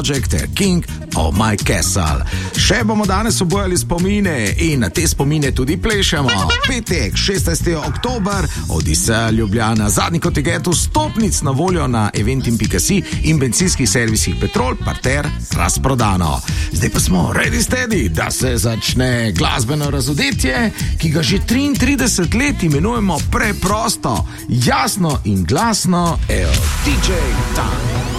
King of My Castle. Še bomo danes obojali spomine in na te spomine tudi plešemo. Petek, 16. oktober, Odiseja Ljubljana, zadnji kontingent vstopnic na voljo na eventim.si in bencinskih servisih Petrol, Parter, razprodano. Zdaj pa smo ready steady, da se začne glasbeno razodetje, ki ga že 33 let imenujemo preprosto, jasno in glasno, DJ Time.